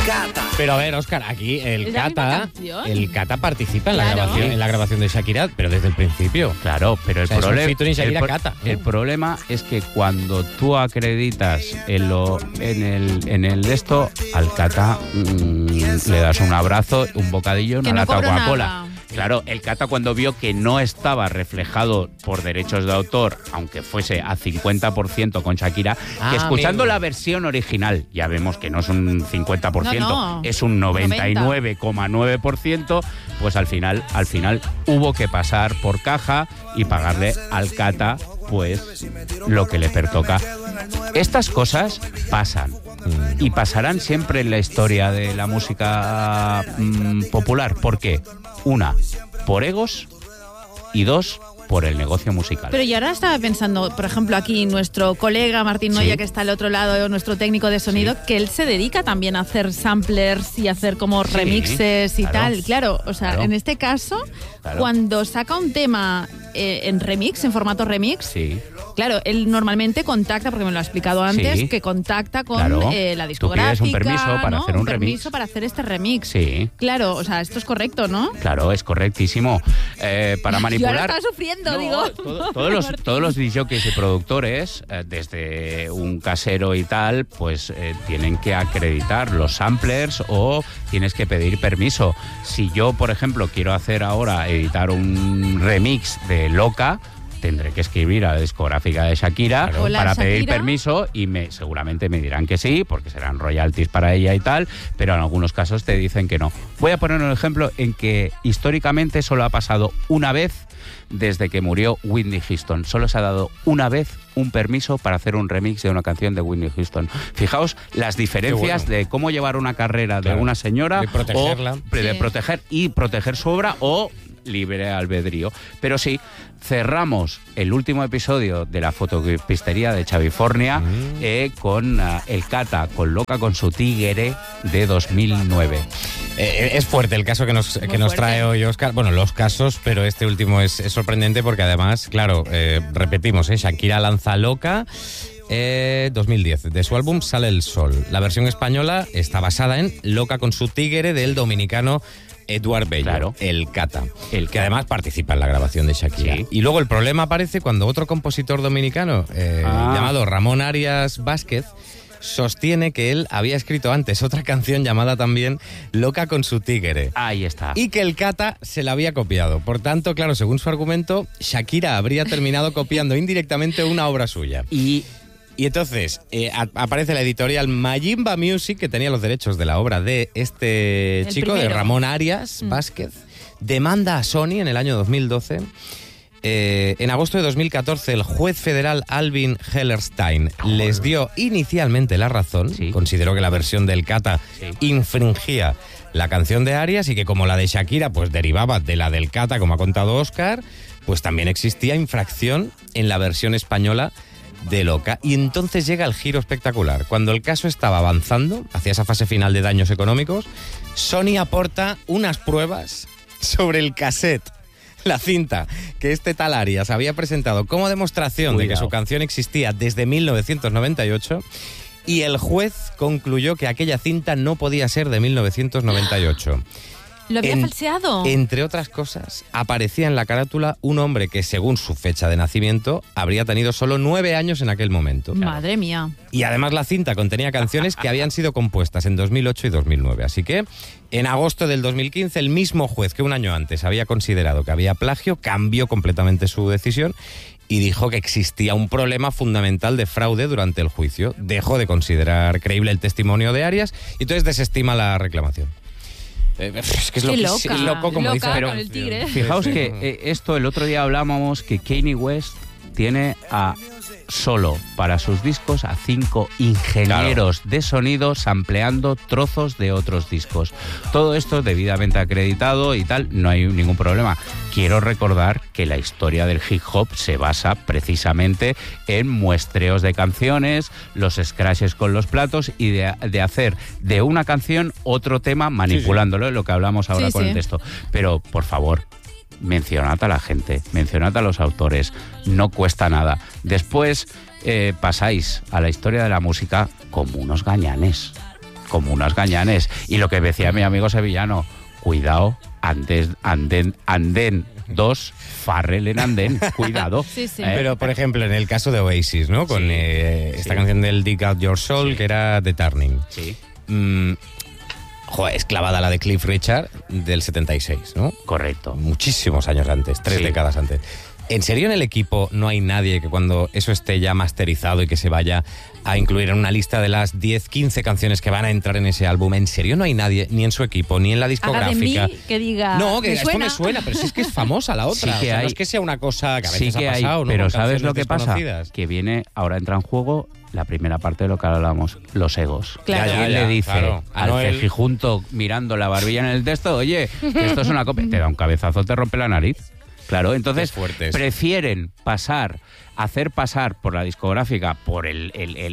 Cata. Pero a ver, Óscar, aquí el Cata participa en, Claro. la grabación de Shakira, pero desde el principio. Claro, pero O sea, es un featuring Shakira Cata, ¿no? el problema es que cuando tú acreditas en el de esto, al Cata le das un abrazo, un bocadillo, Que una no lata de cobro Coca-Cola. nada. Claro, el Cata cuando vio que no estaba reflejado por derechos de autor, aunque fuese a 50% con Shakira, que escuchando amigo. la versión original, ya vemos que no es un 50%, No. es un 99,9%, pues al final hubo que pasar por caja y pagarle al Cata pues lo que le pertoca. Estas cosas pasan y pasarán siempre en la historia de la música popular. ¿Por qué? Una, por egos, y dos, por el negocio musical. Pero yo ahora estaba pensando, por ejemplo, aquí nuestro colega Martín Noya, Sí. que está al otro lado, nuestro técnico de sonido, Sí. que él se dedica también a hacer samplers y hacer como Sí, remixes y claro. tal. Claro, o sea, Claro. en este caso, Claro. cuando saca un tema en remix, en formato remix, Sí. claro, él normalmente contacta, porque me lo ha explicado antes, Sí. que contacta con Claro. la Tú discográfica. pides un permiso para ¿no? hacer un remix. permiso para hacer este remix. Sí. Claro, o sea, esto es correcto, ¿no? Claro, es correctísimo. Para Yo manipular... ahora estaba sufriendo, No, digo. todos los disjockeys y productores, desde un casero y tal, pues tienen que acreditar los samplers o tienes que pedir permiso. Si yo, por ejemplo, quiero editar un remix de Loca, tendré que escribir a la discográfica de Shakira Hola, para pedir Shakira. permiso y seguramente me dirán que sí, porque serán royalties para ella y tal, pero en algunos casos te dicen que no. Voy a poner un ejemplo en que históricamente solo ha pasado una vez desde que murió Whitney Houston. Solo se ha dado una vez un permiso para hacer un remix de una canción de Whitney Houston. Fijaos las diferencias de cómo llevar una carrera Claro. de una señora, De protegerla. de Sí. proteger su obra o libre albedrío. Pero sí, cerramos el último episodio de la fotopistería de Chavifornia con el Cata, con Loca con su tigre de 2009. Es fuerte el caso que nos fuerte. trae hoy Óscar. Bueno, los casos, pero este último es sorprendente porque además, claro, repetimos, Shakira lanza Loca 2010. De su álbum Sale el Sol. La versión española está basada en Loca con su tigre del dominicano Eduard Bello, Claro. el Cata, El que además participa en la grabación de Shakira. Sí. Y luego el problema aparece cuando otro compositor dominicano llamado Ramón Arias Vázquez sostiene que él había escrito antes otra canción llamada también Loca con su tigre. Ahí está. Y que el Cata se la había copiado. Por tanto, claro, según su argumento, Shakira habría terminado copiando indirectamente una obra suya. Y entonces aparece la editorial Mayimba Music, que tenía los derechos de la obra de este El chico, primero. de Ramón Arias Vázquez, demanda a Sony en el año 2012. En agosto de 2014, el juez federal Alvin Hellerstein les dio inicialmente la razón. Sí. Consideró que la versión del Cata infringía la canción de Arias y que como la de Shakira pues derivaba de la del Cata, como ha contado Óscar, pues también existía infracción en la versión española de Loca. Y entonces llega el giro espectacular. Cuando el caso estaba avanzando hacia esa fase final de daños económicos, Sony aporta unas pruebas sobre el cassette, la cinta que este tal Arias había presentado como demostración de que Cuidado. su canción existía desde 1998, y el juez concluyó que aquella cinta no podía ser de 1998. ¿Lo había falseado? Entre otras cosas, aparecía en la carátula un hombre que, según su fecha de nacimiento, habría tenido solo 9 años en aquel momento. Madre mía. Y además la cinta contenía canciones que habían sido compuestas en 2008 y 2009. Así que, en agosto del 2015, el mismo juez que un año antes había considerado que había plagio cambió completamente su decisión y dijo que existía un problema fundamental de fraude durante el juicio. Dejó de considerar creíble el testimonio de Arias y entonces desestima la reclamación. Es que es Qué loco, loca, loco como loca dice con la el canción. tigre. Fijaos Sí, sí. que esto el otro día hablábamos que Kanye West tiene solo para sus discos a 5 ingenieros de sonido sampleando trozos de otros discos. Todo esto debidamente acreditado y tal, no hay ningún problema. Quiero recordar que la historia del hip hop se basa precisamente en muestreos de canciones, los scratches con los platos y de hacer de una canción otro tema manipulándolo, lo que hablamos ahora Sí, con sí. el texto. Pero, por favor, mencionad a la gente, mencionad a los autores, no cuesta nada. Después pasáis a la historia de la música como unos gañanes. como unos gañanes. Y lo que decía mi amigo sevillano, cuidado, andén 2, Farrell en andén, cuidado. Sí, sí. Pero, por ejemplo, en el caso de Oasis, ¿no? Con esta canción del Dig Out Your Soul, que era The Turning. Sí. Es clavada la de Cliff Richard del 76, ¿no? Correcto. Muchísimos años antes, 3 décadas antes. ¿En serio en el equipo no hay nadie que cuando eso esté ya masterizado y que se vaya a incluir en una lista de las 10, 15 canciones que van a entrar en ese álbum, en serio no hay nadie, ni en su equipo, ni en la discográfica? Haga de mí que diga, no, que me esto suena. me suena, pero sí es que es famosa la otra. Sí que hay. No es que sea una cosa que a veces Sí que ha pasado, hay, ¿no? pero Con ¿sabes lo canciones que pasa? desconocidas. Que viene, ahora entra en juego la primera parte de lo que hablamos, los egos. Claro. ¿Quién le dice al Noel cejijunto mirando la barbilla en el texto, oye, que esto es una copia? Te da un cabezazo, te rompe la nariz. Claro, entonces prefieren hacer pasar por la discográfica por el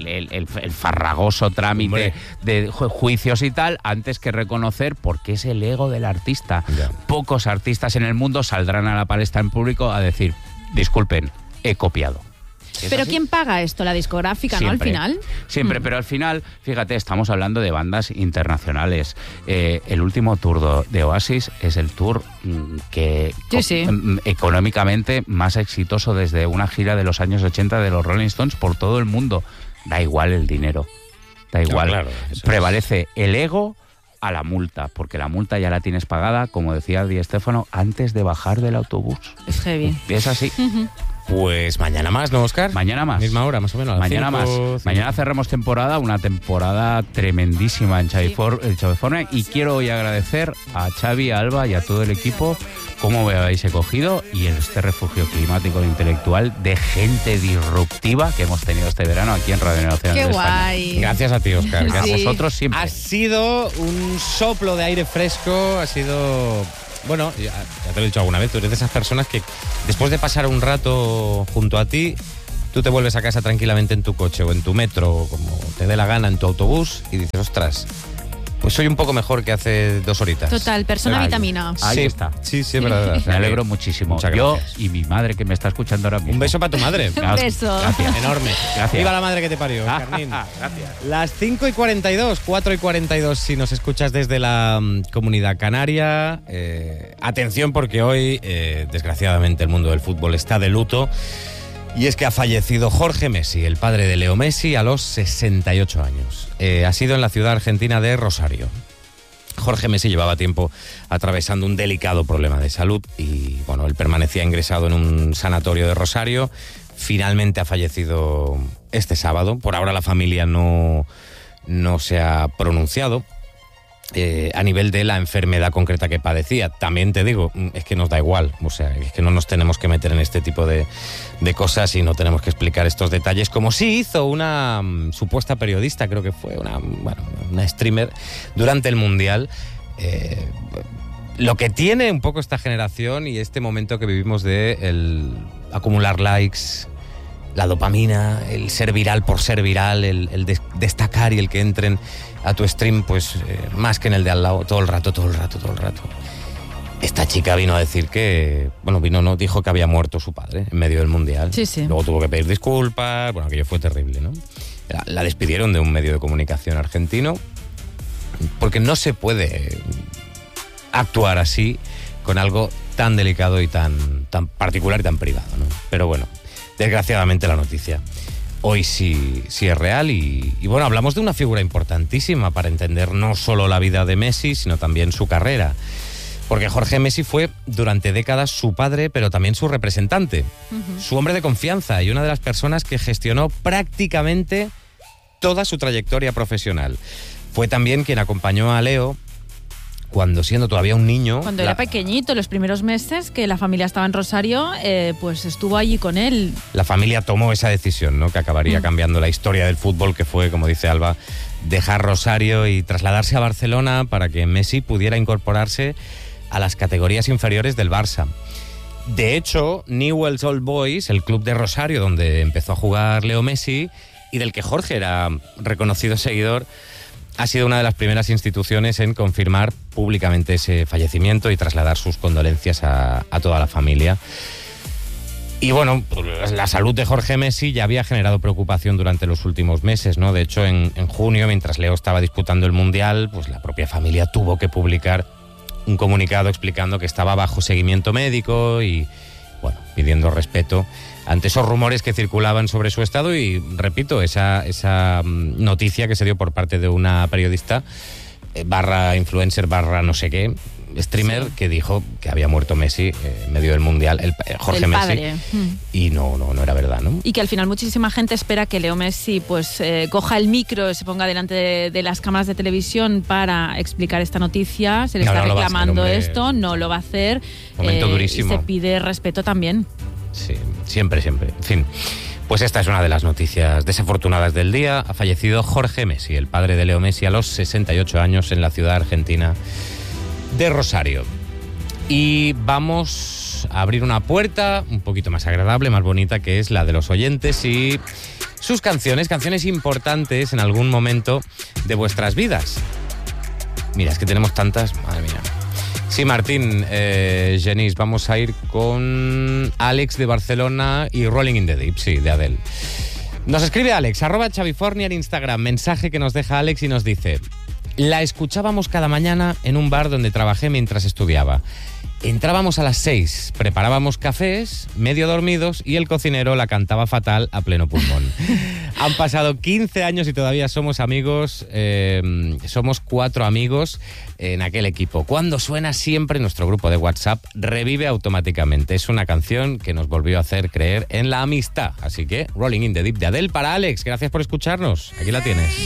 farragoso trámite de juicios y tal, antes que reconocer porque es el ego del artista. Ya. Pocos artistas en el mundo saldrán a la palestra en público a decir, disculpen, he copiado. Pero así? ¿quién paga esto? La discográfica, Siempre, ¿no? Al final. Siempre, pero al final, fíjate, estamos hablando de bandas internacionales. El último tour de Oasis es el tour que económicamente más exitoso desde una gira de los años 80 de los Rolling Stones por todo el mundo. Da igual el dinero, da igual. No, claro, prevalece el ego a la multa, porque la multa ya la tienes pagada, como decía Di Stéfano, antes de bajar del autobús. Es heavy. Es así. Pues mañana más, ¿no, Óscar? Mañana más. Misma hora, más o menos. Mañana 5, más. 5. Mañana cerramos temporada, una temporada tremendísima en Xavifornia, y quiero hoy agradecer a Xavi, a Alba y a todo el equipo cómo me habéis acogido y este refugio climático e intelectual de gente disruptiva que hemos tenido este verano aquí en Radio Nacional ¡Qué de España. guay! Gracias a ti, Óscar. A Sí. vosotros siempre. Ha sido un soplo de aire fresco, ha sido... Bueno, ya te lo he dicho alguna vez, tú eres de esas personas que después de pasar un rato junto a ti, tú te vuelves a casa tranquilamente en tu coche o en tu metro, o como te dé la gana, en tu autobús, y dices, ostras, pues soy un poco mejor que hace 2 horitas. Total, persona Ahí. vitamina. Ahí Sí, está. Sí, es verdad. Me alegro muchísimo. Muchas Yo gracias. y mi madre que me está escuchando ahora mismo. Un beso para tu madre. Un beso. Gracias. Enorme. Gracias. Viva la madre que te parió, Carnín. Gracias. Las 5:42, 4:42 si nos escuchas desde la Comunidad Canaria. Atención porque hoy, desgraciadamente, el mundo del fútbol está de luto. Y es que ha fallecido Jorge Messi, el padre de Leo Messi, a los 68 años. Ha sido en la ciudad argentina de Rosario. Jorge Messi llevaba tiempo atravesando un delicado problema de salud y, bueno, él permanecía ingresado en un sanatorio de Rosario. Finalmente ha fallecido este sábado. Por ahora la familia no se ha pronunciado a nivel de la enfermedad concreta que padecía. También te digo, es que nos da igual. O sea, es que no nos tenemos que meter en este tipo de cosas y no tenemos que explicar estos detalles, como sí hizo una supuesta periodista, creo que fue una streamer durante el Mundial. Lo que tiene un poco esta generación y este momento que vivimos de el acumular likes, la dopamina, el ser viral por ser viral, el destacar y el que entren a tu stream, pues más que en el de al lado, todo el rato. Esta chica vino a decir que, dijo que había muerto su padre en medio del Mundial. Sí, sí. Luego tuvo que pedir disculpas, aquello fue terrible, ¿no? La despidieron de un medio de comunicación argentino porque no se puede actuar así con algo tan delicado y tan particular y tan privado, ¿no? Pero bueno, desgraciadamente la noticia hoy sí es real y bueno, hablamos de una figura importantísima para entender no solo la vida de Messi, sino también su carrera. Porque Jorge Messi fue durante décadas su padre, pero también su representante, su hombre de confianza y una de las personas que gestionó prácticamente toda su trayectoria profesional. Fue también quien acompañó a Leo cuando siendo todavía un niño. Cuando era pequeñito, los primeros meses que la familia estaba en Rosario, pues estuvo allí con él. La familia tomó esa decisión, ¿no? Que acabaría cambiando la historia del fútbol, que fue, como dice Alba, dejar Rosario y trasladarse a Barcelona para que Messi pudiera incorporarse a las categorías inferiores del Barça. De hecho, Newell's Old Boys, el club de Rosario donde empezó a jugar Leo Messi y del que Jorge era reconocido seguidor, ha sido una de las primeras instituciones en confirmar públicamente ese fallecimiento y trasladar sus condolencias a toda la familia. Y bueno, la salud de Jorge Messi ya había generado preocupación durante los últimos meses, ¿no? De hecho, en junio, mientras Leo estaba disputando el Mundial, pues la propia familia tuvo que publicar un comunicado explicando que estaba bajo seguimiento médico y, bueno, pidiendo respeto ante esos rumores que circulaban sobre su estado y, repito, esa noticia que se dio por parte de una periodista barra influencer barra no sé qué, streamer, que dijo que había muerto Messi en medio del Mundial, Jorge Messi, y no era verdad, ¿no? Y que al final muchísima gente espera que Leo Messi pues coja el micro, se ponga delante de las cámaras de televisión para explicar esta noticia. Se le está reclamando esto, no lo va a hacer. Momento durísimo. Y se pide respeto también. Sí, siempre. En fin, pues esta es una de las noticias desafortunadas del día. Ha fallecido Jorge Messi, el padre de Leo Messi, a los 68 años en la ciudad argentina de Rosario. Y vamos a abrir una puerta un poquito más agradable, más bonita, que es la de los oyentes y sus canciones importantes en algún momento de vuestras vidas. Mira, es que tenemos tantas, madre mía. Sí, Martín, Genís, vamos a ir con Alex de Barcelona y Rolling in the Deep, sí, de Adele. Nos escribe Alex, @Xavifornia en Instagram, mensaje que nos deja Alex y nos dice: la escuchábamos cada mañana en un bar donde trabajé mientras estudiaba. Entrábamos a las 6, preparábamos cafés, medio dormidos, y el cocinero la cantaba fatal a pleno pulmón. Han pasado 15 años y todavía somos amigos, somos 4 amigos en aquel equipo. Cuando suena siempre nuestro grupo de WhatsApp revive automáticamente. Es una canción que nos volvió a hacer creer en la amistad. Así que Rolling in the Deep de Adele para Alex. Gracias por escucharnos. Aquí la tienes.